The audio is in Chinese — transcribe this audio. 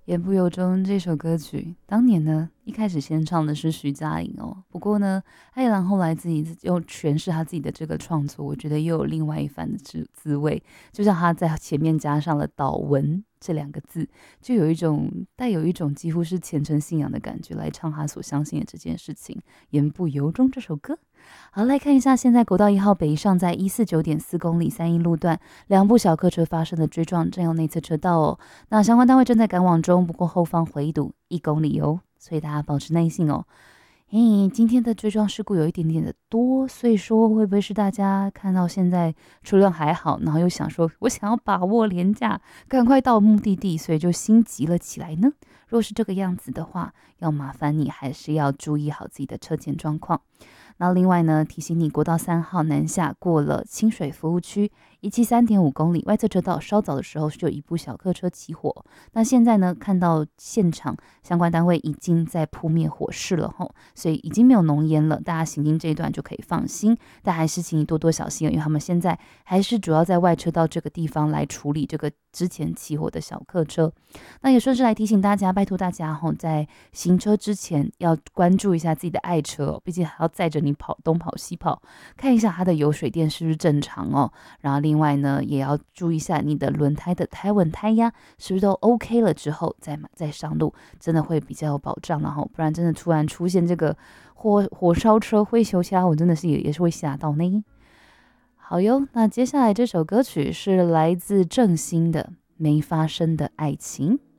言不由衷这首歌曲，当年呢一开始先唱的是徐佳莹哦，不过呢，艾怡良后来自己又诠释他自己的这个创作，我觉得又有另外一番的滋味。就像他在前面加上了祷文这两个字，就带有一种几乎是虔诚信仰的感觉来唱他所相信的这件事情。言不由衷这首歌。好，来看一下现在国道1号北上在149.4公里3义路段，两部小客车发生的追撞，正有内侧车道哦。那相关单位正在赶往中，不过后方回堵1公里哦，所以大家保持耐性哦。今天的追撞事故有一点点的多，所以说会不会是大家看到现在车辆还好，然后又想说我想要把握廉价，赶快到目的地，所以就心急了起来呢？若是这个样子的话，要麻烦你还是要注意好自己的车前状况。那另外呢，提醒你，国道3号南下过了清水服务区173.5公里，外侧车道稍早的时候就有一部小客车起火。那现在呢，看到现场相关单位已经在扑灭火势了吼，所以已经没有浓烟了，大家行经这一段就可以放心。但还是请你多多小心，因为他们现在还是主要在外车道这个地方来处理这个之前起火的小客车。那也顺势来提醒大家，拜托大家吼，在行车之前要关注一下自己的爱车哦，毕竟还要载着你跑东跑西跑，看一下它的油水电是不是正常哦。然后另外呢，也要注意一下你的轮胎的胎稳胎压是不是都 OK 了之后再上路，真的会比较有保障，然后不然真的突然出现这个火烧车、灰球掐，我真的是也是会吓到呢。好哟，那接下来这首歌曲是来自郑兴的《没发生的爱情》。